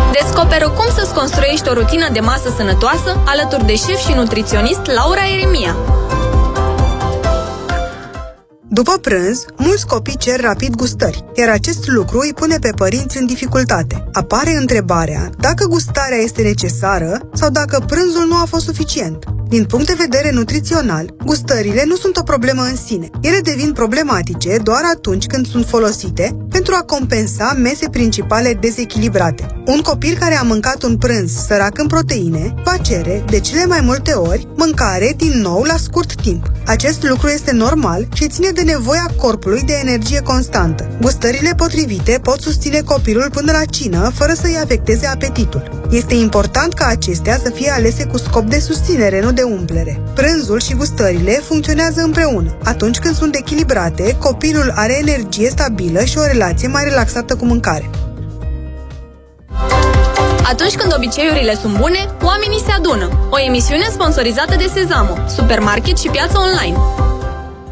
Descoperă cum să-ți construiești o rutină de masă sănătoasă alături de șef și nutriționist Laura Eremia. După prânz, mulți copii cer rapid gustări, iar acest lucru îi pune pe părinți în dificultate. Apare întrebarea dacă gustarea este necesară sau dacă prânzul nu a fost suficient. Din punct de vedere nutrițional, gustările nu sunt o problemă în sine. Ele devin problematice doar atunci când sunt folosite pentru a compensa mese principale dezechilibrate. Un copil care a mâncat un prânz sărac în proteine va cere, de cele mai multe ori, mâncare din nou la scurt timp. Acest lucru este normal și ține de nevoia corpului de energie constantă. Gustările potrivite pot susține copilul până la cină fără să-i afecteze apetitul. Este important ca acestea să fie alese cu scop de susținere, nu de umplere. Prânzul și gustările funcționează împreună. Atunci când sunt echilibrate, copilul are energie stabilă și o relație mai relaxată cu mâncare. Atunci când obiceiurile sunt bune, oamenii se adună. O emisiune sponsorizată de Sezamo, supermarket și piață online.